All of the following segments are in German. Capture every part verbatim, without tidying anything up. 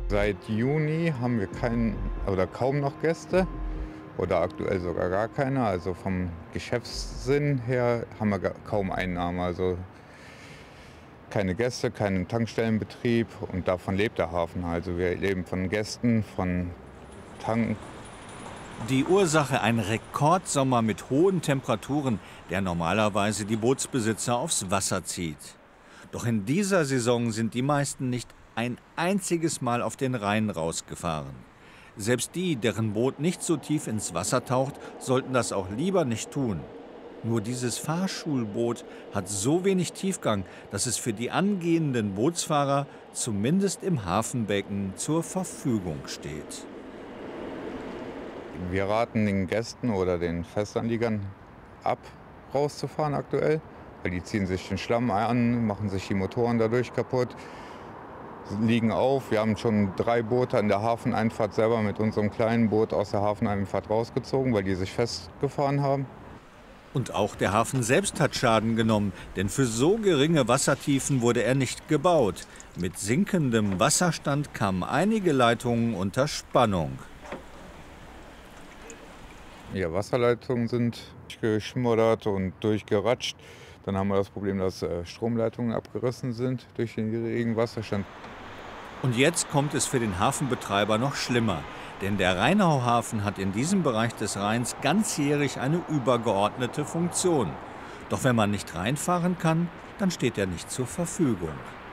Seit Juni haben wir keinen oder kaum noch Gäste oder aktuell sogar gar keine. Also vom Geschäftssinn her haben wir kaum Einnahmen. Also keine Gäste, keinen Tankstellenbetrieb und davon lebt der Hafen. Also wir leben von Gästen, von Tanken. Die Ursache ein Rekordsommer mit hohen Temperaturen, der normalerweise die Bootsbesitzer aufs Wasser zieht. Doch in dieser Saison sind die meisten nicht ein einziges Mal auf den Rhein rausgefahren. Selbst die, deren Boot nicht so tief ins Wasser taucht, sollten das auch lieber nicht tun. Nur dieses Fahrschulboot hat so wenig Tiefgang, dass es für die angehenden Bootsfahrer zumindest im Hafenbecken zur Verfügung steht. Wir raten den Gästen oder den Festanliegern ab, rauszufahren aktuell, weil die ziehen sich den Schlamm an, machen sich die Motoren dadurch kaputt, liegen auf. Wir haben schon drei Boote an der Hafeneinfahrt selber mit unserem kleinen Boot aus der Hafeneinfahrt rausgezogen, weil die sich festgefahren haben. Und auch der Hafen selbst hat Schaden genommen, denn für so geringe Wassertiefen wurde er nicht gebaut. Mit sinkendem Wasserstand kamen einige Leitungen unter Spannung. Ja, Wasserleitungen sind geschmoddert und durchgeratscht. Dann haben wir das Problem, dass Stromleitungen abgerissen sind durch den geringen Wasserstand. Und jetzt kommt es für den Hafenbetreiber noch schlimmer. Denn der Rheinauhafen hat in diesem Bereich des Rheins ganzjährig eine übergeordnete Funktion. Doch wenn man nicht reinfahren kann, dann steht er nicht zur Verfügung.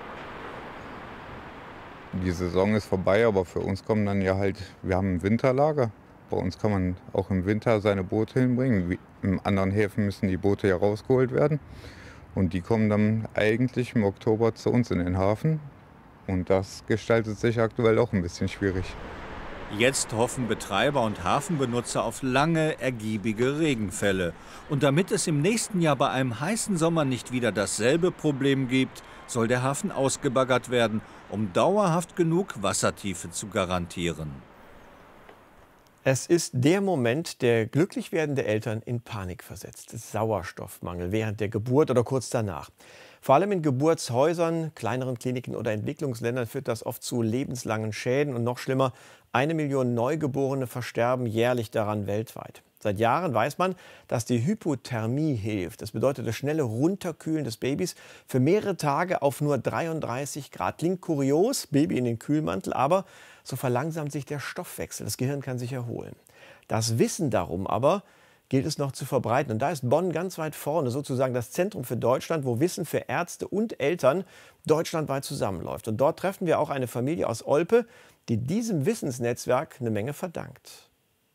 Die Saison ist vorbei, aber für uns kommen dann ja halt, wir haben ein Winterlager. Bei uns kann man auch im Winter seine Boote hinbringen. In anderen Häfen müssen die Boote ja rausgeholt werden. Und die kommen dann eigentlich im Oktober zu uns in den Hafen. Und das gestaltet sich aktuell auch ein bisschen schwierig. Jetzt hoffen Betreiber und Hafenbenutzer auf lange, ergiebige Regenfälle. Und damit es im nächsten Jahr bei einem heißen Sommer nicht wieder dasselbe Problem gibt, soll der Hafen ausgebaggert werden, um dauerhaft genug Wassertiefe zu garantieren. Es ist der Moment, der glücklich werdende Eltern in Panik versetzt. Sauerstoffmangel während der Geburt oder kurz danach. Vor allem in Geburtshäusern, kleineren Kliniken oder Entwicklungsländern führt das oft zu lebenslangen Schäden. Und noch schlimmer, eine Million Neugeborene versterben jährlich daran weltweit. Seit Jahren weiß man, dass die Hypothermie hilft. Das bedeutet das schnelle Runterkühlen des Babys für mehrere Tage auf nur dreiunddreißig Grad. Klingt kurios, Baby in den Kühlmantel, aber so verlangsamt sich der Stoffwechsel. Das Gehirn kann sich erholen. Das Wissen darum aber gilt es noch zu verbreiten. Und da ist Bonn ganz weit vorne, sozusagen das Zentrum für Deutschland, wo Wissen für Ärzte und Eltern deutschlandweit zusammenläuft. Und dort treffen wir auch eine Familie aus Olpe, die diesem Wissensnetzwerk eine Menge verdankt.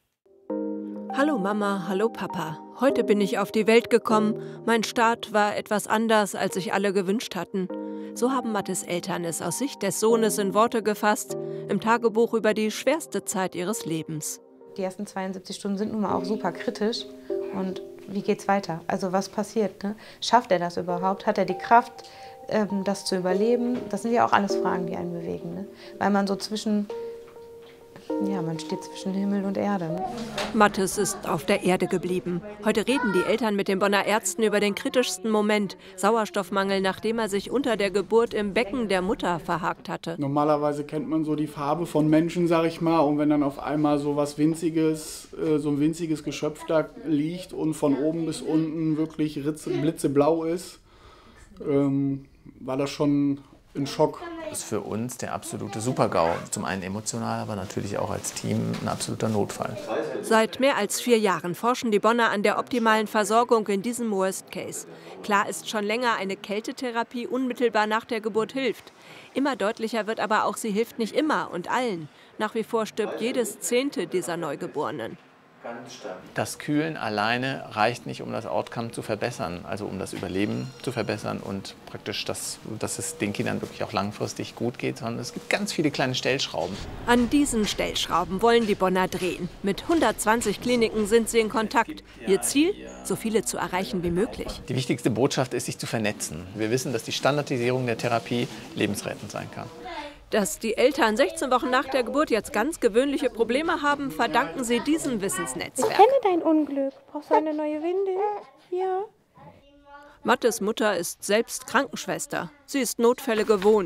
Hallo Mama, hallo Papa. Heute bin ich auf die Welt gekommen. Mein Start war etwas anders, als sich alle gewünscht hatten. So haben Mattes Eltern es aus Sicht des Sohnes in Worte gefasst, im Tagebuch über die schwerste Zeit ihres Lebens. Die ersten zweiundsiebzig Stunden sind nun mal auch super kritisch. Und wie geht's weiter? Also was passiert? Ne? Schafft er das überhaupt? Hat er die Kraft, ähm, das zu überleben? Das sind ja auch alles Fragen, die einen bewegen. Ne? Weil man so zwischen, ja, man steht zwischen Himmel und Erde. Ne? Mattes ist auf der Erde geblieben. Heute reden die Eltern mit den Bonner Ärzten über den kritischsten Moment, Sauerstoffmangel, nachdem er sich unter der Geburt im Becken der Mutter verhakt hatte. Normalerweise kennt man so die Farbe von Menschen, sag ich mal, und wenn dann auf einmal so was winziges, so ein winziges Geschöpf da liegt und von oben bis unten wirklich blitzeblau ist, ähm, war das schon ein Schock. Das ist für uns der absolute Super-GAU. Zum einen emotional, aber natürlich auch als Team ein absoluter Notfall. Seit mehr als vier Jahren forschen die Bonner an der optimalen Versorgung in diesem Worst Case. Klar ist schon länger, eine Kältetherapie unmittelbar nach der Geburt hilft. Immer deutlicher wird aber auch, sie hilft nicht immer und allen. Nach wie vor stirbt jedes Zehnte dieser Neugeborenen. Das Kühlen alleine reicht nicht, um das Outcome zu verbessern, also um das Überleben zu verbessern und praktisch, dass, dass es den Kindern wirklich auch langfristig gut geht, sondern es gibt ganz viele kleine Stellschrauben. An diesen Stellschrauben wollen die Bonner drehen. Mit hundertzwanzig Kliniken sind sie in Kontakt. Ihr Ziel? So viele zu erreichen wie möglich. Die wichtigste Botschaft ist, sich zu vernetzen. Wir wissen, dass die Standardisierung der Therapie lebensrettend sein kann. Dass die Eltern sechzehn Wochen nach der Geburt jetzt ganz gewöhnliche Probleme haben, verdanken sie diesem Wissensnetzwerk. Ich kenne dein Unglück. Brauchst du eine neue Windel? Ja. Mattes Mutter ist selbst Krankenschwester. Sie ist Notfälle gewohnt.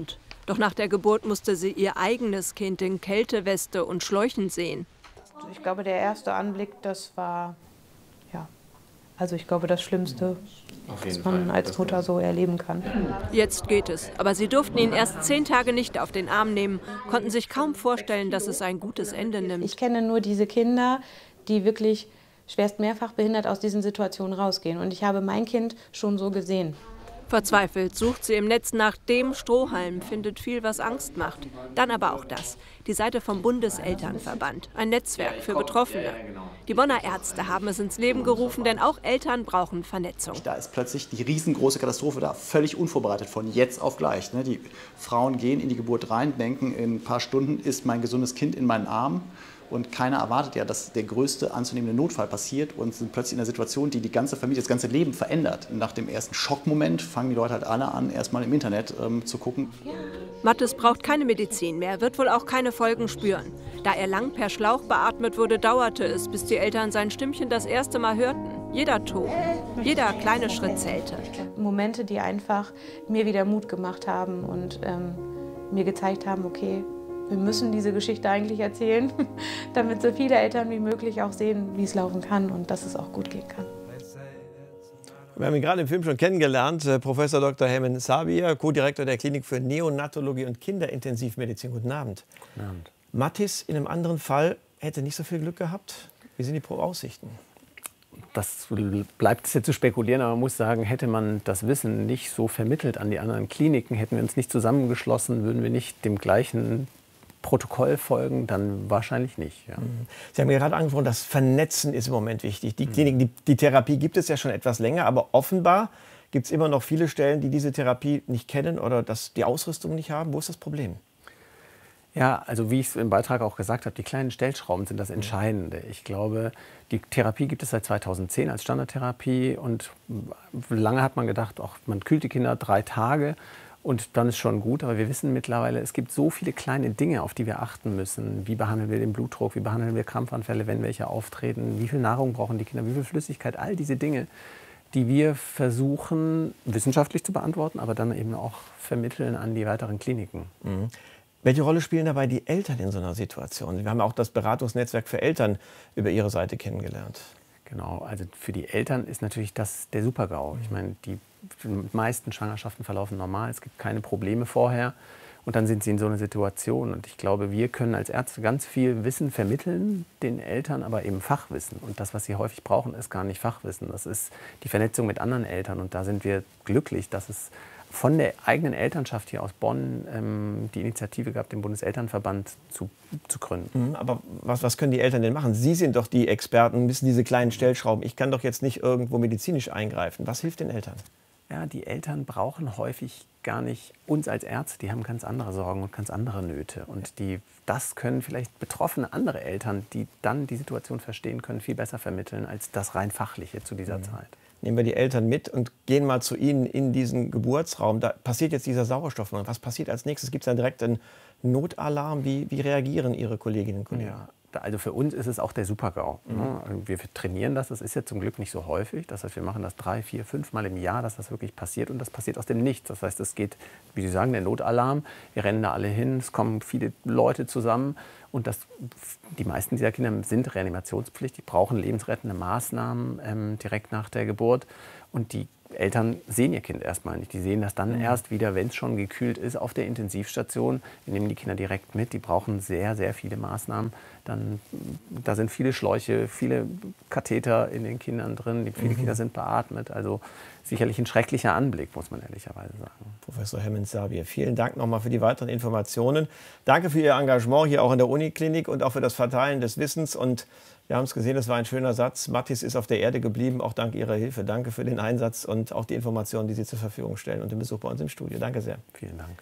Doch nach der Geburt musste sie ihr eigenes Kind in Kälteweste und Schläuchen sehen. Ich glaube, der erste Anblick, das war, ja, also ich glaube, das Schlimmste, was man als Mutter so erleben kann. Jetzt geht es, aber sie durften ihn erst zehn Tage nicht auf den Arm nehmen, konnten sich kaum vorstellen, dass es ein gutes Ende nimmt. Ich kenne nur diese Kinder, die wirklich schwerst mehrfach behindert aus diesen Situationen rausgehen. Und ich habe mein Kind schon so gesehen. Verzweifelt sucht sie im Netz nach dem Strohhalm, findet viel, was Angst macht. Dann aber auch das, die Seite vom Bundeselternverband, ein Netzwerk für Betroffene. Die Bonner Ärzte haben es ins Leben gerufen, denn auch Eltern brauchen Vernetzung. Da ist plötzlich die riesengroße Katastrophe da, völlig unvorbereitet, von jetzt auf gleich. Die Frauen gehen in die Geburt rein, denken, in ein paar Stunden ist mein gesundes Kind in meinen Armen. Und keiner erwartet ja, dass der größte anzunehmende Notfall passiert und sind plötzlich in einer Situation, die die ganze Familie, das ganze Leben verändert. Und nach dem ersten Schockmoment fangen die Leute halt alle an, erstmal im Internet ähm, zu gucken. Mathis braucht keine Medizin mehr, wird wohl auch keine Folgen spüren. Da er lang per Schlauch beatmet wurde, dauerte es, bis die Eltern sein Stimmchen das erste Mal hörten. Jeder Ton, jeder kleine Schritt zählte. Momente, die einfach mir wieder Mut gemacht haben und ähm, mir gezeigt haben, okay, wir müssen diese Geschichte eigentlich erzählen, damit so viele Eltern wie möglich auch sehen, wie es laufen kann und dass es auch gut gehen kann. Wir haben ihn gerade im Film schon kennengelernt, Professor Doktor Hemen Sabir, Co-Direktor der Klinik für Neonatologie und Kinderintensivmedizin. Guten Abend. Guten Abend. Mathis in einem anderen Fall hätte nicht so viel Glück gehabt. Wie sind die Aussichten? Das bleibt es jetzt zu spekulieren, aber man muss sagen, hätte man das Wissen nicht so vermittelt an die anderen Kliniken, hätten wir uns nicht zusammengeschlossen, würden wir nicht dem gleichen Protokoll folgen, dann wahrscheinlich nicht. Ja. Sie haben ja gerade angesprochen, das Vernetzen ist im Moment wichtig. Die Kliniken, die, die Therapie gibt es ja schon etwas länger, aber offenbar gibt es immer noch viele Stellen, die diese Therapie nicht kennen oder das, die Ausrüstung nicht haben. Wo ist das Problem? Ja, also wie ich es im Beitrag auch gesagt habe, die kleinen Stellschrauben sind das Entscheidende. Ich glaube, die Therapie gibt es seit zweitausendzehn als Standardtherapie und lange hat man gedacht, auch man kühlt die Kinder drei Tage. Und dann ist schon gut, aber wir wissen mittlerweile, es gibt so viele kleine Dinge, auf die wir achten müssen. Wie behandeln wir den Blutdruck, wie behandeln wir Krampfanfälle, wenn welche auftreten, wie viel Nahrung brauchen die Kinder, wie viel Flüssigkeit, all diese Dinge, die wir versuchen wissenschaftlich zu beantworten, aber dann eben auch vermitteln an die weiteren Kliniken. Mhm. Welche Rolle spielen dabei die Eltern in so einer Situation? Wir haben auch das Beratungsnetzwerk für Eltern über Ihre Seite kennengelernt. Genau, also für die Eltern ist natürlich das der Super-GAU. Ich meine, die meisten Schwangerschaften verlaufen normal, es gibt keine Probleme vorher und dann sind sie in so einer Situation. Und ich glaube, wir können als Ärzte ganz viel Wissen vermitteln, den Eltern aber eben Fachwissen. Und das, was sie häufig brauchen, ist gar nicht Fachwissen. Das ist die Vernetzung mit anderen Eltern. Und da sind wir glücklich, dass es von der eigenen Elternschaft hier aus Bonn ähm, die Initiative gab, den Bundeselternverband zu, zu gründen. Aber was, was können die Eltern denn machen? Sie sind doch die Experten, wissen diese kleinen Stellschrauben. Ich kann doch jetzt nicht irgendwo medizinisch eingreifen. Was hilft den Eltern? Ja, die Eltern brauchen häufig gar nicht uns als Ärzte. Die haben ganz andere Sorgen und ganz andere Nöte. Und die, das können vielleicht betroffene andere Eltern, die dann die Situation verstehen können, viel besser vermitteln als das rein Fachliche zu dieser mhm. Zeit. Nehmen wir die Eltern mit und gehen mal zu Ihnen in diesen Geburtsraum. Da passiert jetzt dieser Sauerstoffmangel. Was passiert als nächstes? Gibt es dann direkt einen Notalarm? Wie, wie reagieren Ihre Kolleginnen und Kollegen? Ja. Also für uns ist es auch der Super-GAU. Mhm. Wir trainieren das, das ist ja zum Glück nicht so häufig. Das heißt, wir machen das drei, vier, fünf Mal im Jahr, dass das wirklich passiert. Und das passiert aus dem Nichts. Das heißt, es geht, wie Sie sagen, der Notalarm. Wir rennen da alle hin, es kommen viele Leute zusammen. Und das, die meisten dieser Kinder sind reanimationspflichtig, brauchen lebensrettende Maßnahmen ähm, direkt nach der Geburt. Und die Eltern sehen ihr Kind erstmal nicht. Die sehen das dann mhm. erst wieder, wenn es schon gekühlt ist, auf der Intensivstation. Wir nehmen die Kinder direkt mit. Die brauchen sehr, sehr viele Maßnahmen. Dann, da sind viele Schläuche, viele Katheter in den Kindern drin. Die, viele mhm. Kinder sind beatmet. Also sicherlich ein schrecklicher Anblick, muss man ehrlicherweise sagen. Professor Hemen Sabir, vielen Dank nochmal für die weiteren Informationen. Danke für Ihr Engagement hier auch in der Uniklinik und auch für das Verteilen des Wissens. Und wir haben es gesehen, es war ein schöner Satz. Mathis ist auf der Erde geblieben, auch dank Ihrer Hilfe. Danke für den Einsatz und auch die Informationen, die Sie zur Verfügung stellen und den Besuch bei uns im Studio. Danke sehr. Vielen Dank.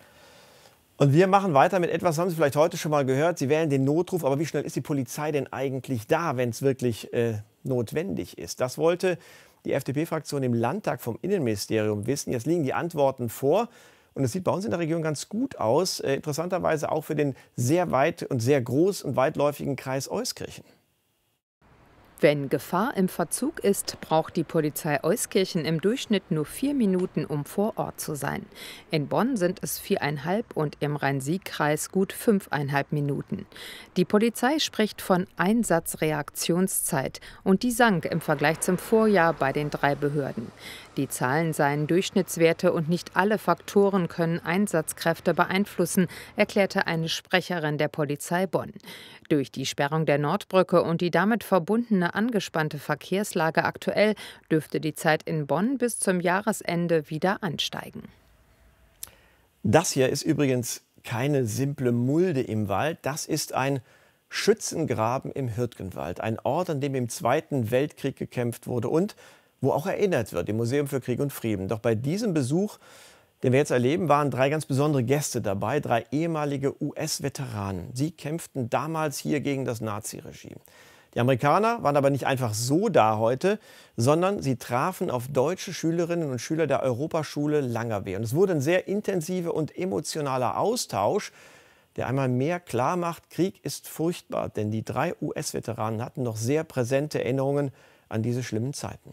Und wir machen weiter mit etwas, haben Sie vielleicht heute schon mal gehört. Sie wählen den Notruf, aber wie schnell ist die Polizei denn eigentlich da, wenn es wirklich äh, notwendig ist? Das wollte die F D P-Fraktion im Landtag vom Innenministerium wissen. Jetzt liegen die Antworten vor. Und es sieht bei uns in der Region ganz gut aus. Äh, interessanterweise auch für den sehr weit und sehr groß und weitläufigen Kreis Euskirchen. Wenn Gefahr im Verzug ist, braucht die Polizei Euskirchen im Durchschnitt nur vier Minuten, um vor Ort zu sein. In Bonn sind es viereinhalb und im Rhein-Sieg-Kreis gut fünfeinhalb Minuten. Die Polizei spricht von Einsatzreaktionszeit und die sank im Vergleich zum Vorjahr bei den drei Behörden. Die Zahlen seien Durchschnittswerte und nicht alle Faktoren können Einsatzkräfte beeinflussen, erklärte eine Sprecherin der Polizei Bonn. Durch die Sperrung der Nordbrücke und die damit verbundene angespannte Verkehrslage aktuell dürfte die Zeit in Bonn bis zum Jahresende wieder ansteigen. Das hier ist übrigens keine simple Mulde im Wald. Das ist ein Schützengraben im Hürtgenwald. Ein Ort, an dem im Zweiten Weltkrieg gekämpft wurde und wo auch erinnert wird, im Museum für Krieg und Frieden. Doch bei diesem Besuch, den wir jetzt erleben, waren drei ganz besondere Gäste dabei, drei ehemalige U S-Veteranen. Sie kämpften damals hier gegen das Naziregime. Die Amerikaner waren aber nicht einfach so da heute, sondern sie trafen auf deutsche Schülerinnen und Schüler der Europaschule Langerwehe. Und es wurde ein sehr intensiver und emotionaler Austausch, der einmal mehr klar macht, Krieg ist furchtbar, denn die drei U S-Veteranen hatten noch sehr präsente Erinnerungen an diese schlimmen Zeiten.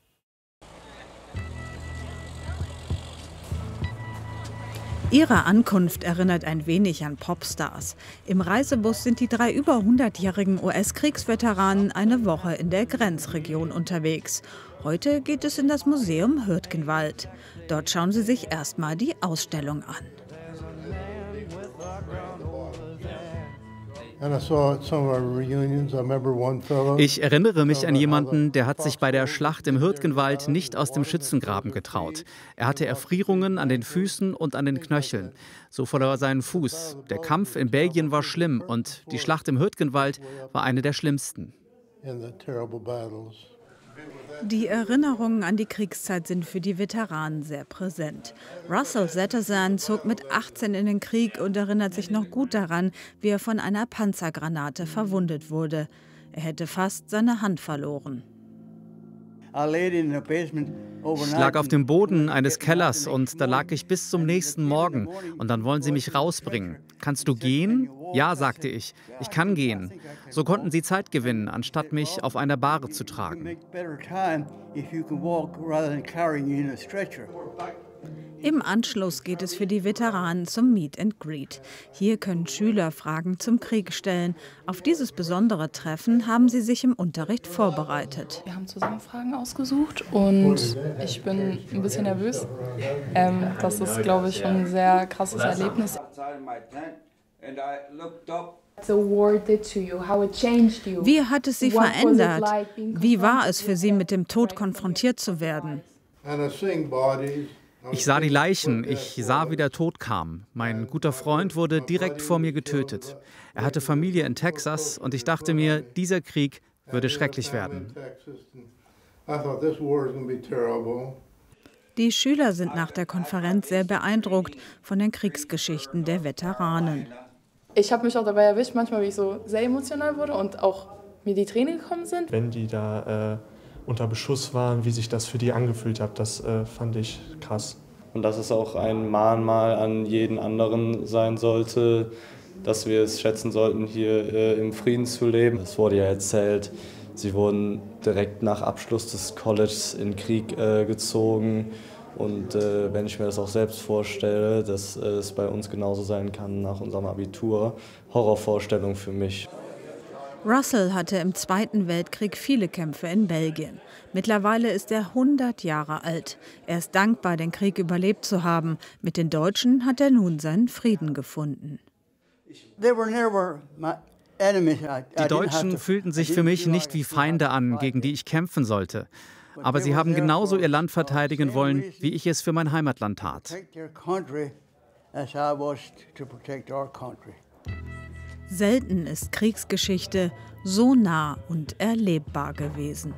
Ihre Ankunft erinnert ein wenig an Popstars. Im Reisebus sind die drei über hundertjährigen U S-Kriegsveteranen eine Woche in der Grenzregion unterwegs. Heute geht es in das Museum Hürtgenwald. Dort schauen sie sich erstmal die Ausstellung an. Ich erinnere mich an jemanden, der hat sich bei der Schlacht im Hürtgenwald nicht aus dem Schützengraben getraut. Er hatte Erfrierungen an den Füßen und an den Knöcheln. So verlor er seinen Fuß. Der Kampf in Belgien war schlimm und die Schlacht im Hürtgenwald war eine der schlimmsten. Die Erinnerungen an die Kriegszeit sind für die Veteranen sehr präsent. Russell Zettersan zog mit achtzehn in den Krieg und erinnert sich noch gut daran, wie er von einer Panzergranate verwundet wurde. Er hätte fast seine Hand verloren. Ich lag auf dem Boden eines Kellers und da lag ich bis zum nächsten Morgen. Und dann wollen sie mich rausbringen. Kannst du gehen? Ja, sagte ich. Ich kann gehen. So konnten sie Zeit gewinnen, anstatt mich auf einer Bahre zu tragen. Im Anschluss geht es für die Veteranen zum Meet and Greet. Hier können Schüler Fragen zum Krieg stellen. Auf dieses besondere Treffen haben sie sich im Unterricht vorbereitet. Wir haben zusammen Fragen ausgesucht und ich bin ein bisschen nervös. Ähm, das ist, glaube ich, schon ein sehr krasses Erlebnis. Wie hat es Sie verändert? Wie war es für Sie, mit dem Tod konfrontiert zu werden? Ich sah die Leichen, ich sah, wie der Tod kam. Mein guter Freund wurde direkt vor mir getötet. Er hatte Familie in Texas und ich dachte mir, dieser Krieg würde schrecklich werden. Die Schüler sind nach der Konferenz sehr beeindruckt von den Kriegsgeschichten der Veteranen. Ich habe mich auch dabei erwischt, manchmal, wie ich so sehr emotional wurde und auch mir die Tränen gekommen sind. Wenn die da äh, unter Beschuss waren, wie sich das für die angefühlt hat, das äh, fand ich krass. Und dass es auch ein Mahnmal an jeden anderen sein sollte, dass wir es schätzen sollten, hier äh, im Frieden zu leben. Es wurde ja erzählt, sie wurden direkt nach Abschluss des Colleges in den Krieg äh, gezogen. Und äh, wenn ich mir das auch selbst vorstelle, dass äh, es bei uns genauso sein kann nach unserem Abitur, Horrorvorstellung für mich. Russell hatte im Zweiten Weltkrieg viele Kämpfe in Belgien. Mittlerweile ist er hundert Jahre alt. Er ist dankbar, den Krieg überlebt zu haben. Mit den Deutschen hat er nun seinen Frieden gefunden. Die Deutschen fühlten sich für mich nicht wie Feinde an, gegen die ich kämpfen sollte. Aber sie haben genauso ihr Land verteidigen wollen, wie ich es für mein Heimatland tat. Selten ist Kriegsgeschichte so nah und erlebbar gewesen.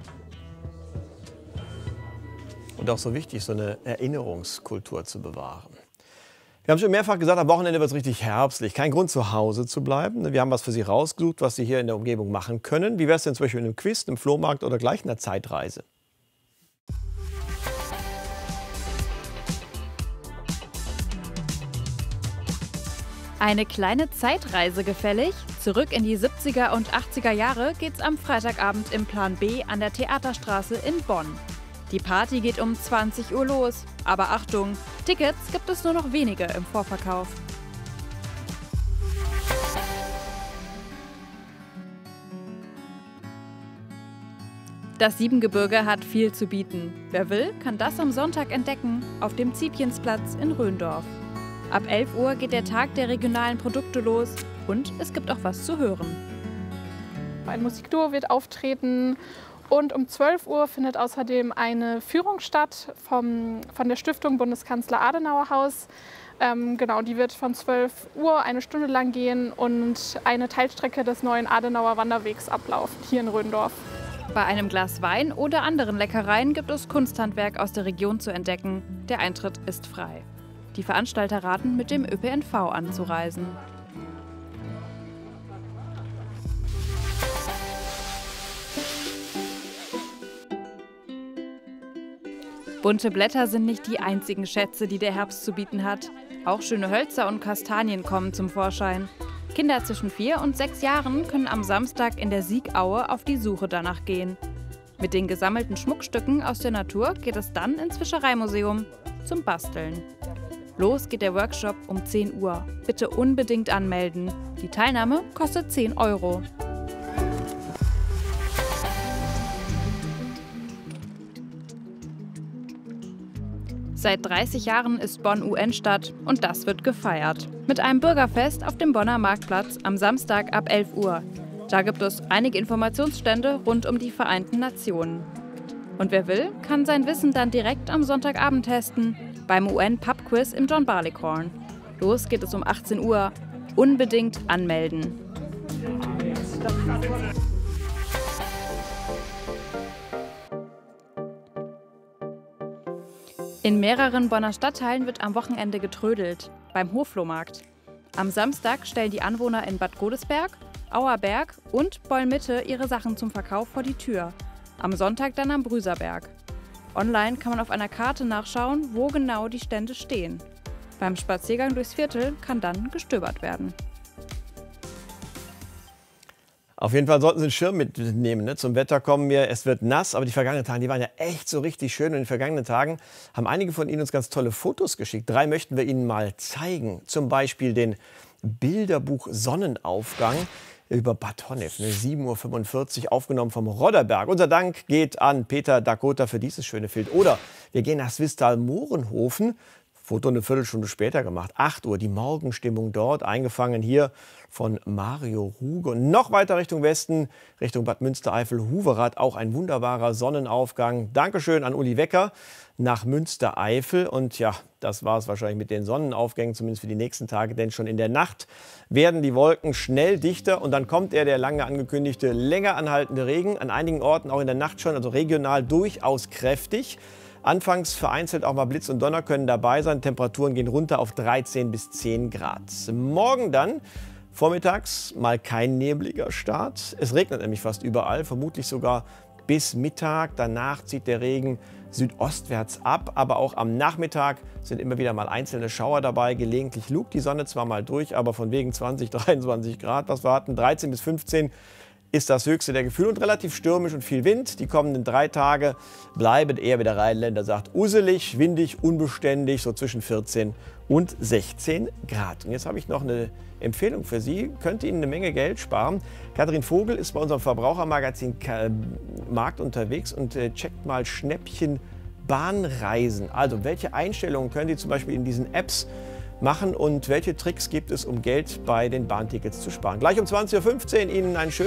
Und auch so wichtig, so eine Erinnerungskultur zu bewahren. Wir haben schon mehrfach gesagt, am Wochenende wird es richtig herbstlich. Kein Grund, zu Hause zu bleiben. Wir haben was für Sie rausgesucht, was Sie hier in der Umgebung machen können. Wie wäre es denn zum Beispiel in einem Quiz, einem Flohmarkt oder gleich einer Zeitreise? Eine kleine Zeitreise gefällig? Zurück in die siebziger und achtziger Jahre geht's am Freitagabend im Plan B an der Theaterstraße in Bonn. Die Party geht um zwanzig Uhr los. Aber Achtung, Tickets gibt es nur noch wenige im Vorverkauf. Das Siebengebirge hat viel zu bieten. Wer will, kann das am Sonntag entdecken auf dem Ziepchensplatz in Rhöndorf. Ab elf Uhr geht der Tag der regionalen Produkte los und es gibt auch was zu hören. Ein Musikduo wird auftreten und um zwölf Uhr findet außerdem eine Führung statt vom, von der Stiftung Bundeskanzler Adenauer Haus. Ähm, genau, die wird von zwölf Uhr eine Stunde lang gehen und eine Teilstrecke des neuen Adenauer Wanderwegs ablaufen, hier in Rhöndorf. Bei einem Glas Wein oder anderen Leckereien gibt es Kunsthandwerk aus der Region zu entdecken. Der Eintritt ist frei. Die Veranstalter raten, mit dem Ö P N V anzureisen. Bunte Blätter sind nicht die einzigen Schätze, die der Herbst zu bieten hat. Auch schöne Hölzer und Kastanien kommen zum Vorschein. Kinder zwischen vier und sechs Jahren können am Samstag in der Siegaue auf die Suche danach gehen. Mit den gesammelten Schmuckstücken aus der Natur geht es dann ins Fischereimuseum zum Basteln. Los geht der Workshop um zehn Uhr. Bitte unbedingt anmelden. Die Teilnahme kostet zehn Euro. Seit dreißig Jahren ist Bonn U N-Stadt und das wird gefeiert. Mit einem Bürgerfest auf dem Bonner Marktplatz am Samstag ab elf Uhr. Da gibt es einige Informationsstände rund um die Vereinten Nationen. Und wer will, kann sein Wissen dann direkt am Sonntagabend testen, beim U N-Pub-Quiz im John Barleycorn. Los geht es um achtzehn Uhr. Unbedingt anmelden. In mehreren Bonner Stadtteilen wird am Wochenende getrödelt, beim Hoflohmarkt. Am Samstag stellen die Anwohner in Bad Godesberg, Auerberg und Bollmitte ihre Sachen zum Verkauf vor die Tür. Am Sonntag dann am Brüserberg. Online kann man auf einer Karte nachschauen, wo genau die Stände stehen. Beim Spaziergang durchs Viertel kann dann gestöbert werden. Auf jeden Fall sollten Sie einen Schirm mitnehmen. Ne? Zum Wetter kommen wir. Es wird nass, aber die vergangenen Tage, die waren ja echt so richtig schön. Und in den vergangenen Tagen haben einige von Ihnen uns ganz tolle Fotos geschickt. Drei möchten wir Ihnen mal zeigen. Zum Beispiel den Bilderbuch Sonnenaufgang über Bad Honnef. Ne? sieben Uhr fünfundvierzig, aufgenommen vom Rodderberg. Unser Dank geht an Peter Dakota für dieses schöne Bild. Oder wir gehen nach Swisttal-Mohrenhofen. Foto eine Viertelstunde später gemacht. acht Uhr, die Morgenstimmung dort, eingefangen hier von Mario Ruge. Und noch weiter Richtung Westen, Richtung Bad Münstereifel-Huverath, auch ein wunderbarer Sonnenaufgang. Dankeschön an Uli Wecker nach Münstereifel. Und ja, das war es wahrscheinlich mit den Sonnenaufgängen, zumindest für die nächsten Tage. Denn schon in der Nacht werden die Wolken schnell dichter. Und dann kommt er, der lange angekündigte, länger anhaltende Regen. An einigen Orten auch in der Nacht schon, also regional durchaus kräftig. Anfangs vereinzelt auch mal Blitz und Donner können dabei sein. Temperaturen gehen runter auf dreizehn bis zehn Grad. Morgen dann vormittags mal kein nebliger Start. Es regnet nämlich fast überall, vermutlich sogar bis Mittag. Danach zieht der Regen südostwärts ab. Aber auch am Nachmittag sind immer wieder mal einzelne Schauer dabei. Gelegentlich lugt die Sonne zwar mal durch, aber von wegen zwanzig, dreiundzwanzig Grad. Was wir hatten, dreizehn bis fünfzehn ist das höchste der Gefühle und relativ stürmisch und viel Wind. Die kommenden drei Tage bleiben eher, wie der Rheinländer sagt, uselig, windig, unbeständig, so zwischen vierzehn und sechzehn Grad. Und jetzt habe ich noch eine Empfehlung für Sie, könnte Ihnen eine Menge Geld sparen. Katrin Vogel ist bei unserem Verbrauchermagazin Markt unterwegs und checkt mal Schnäppchen Bahnreisen. Also welche Einstellungen können Sie zum Beispiel in diesen Apps machen und welche Tricks gibt es, um Geld bei den Bahntickets zu sparen? Gleich um zwanzig Uhr fünfzehn Ihnen einen schönen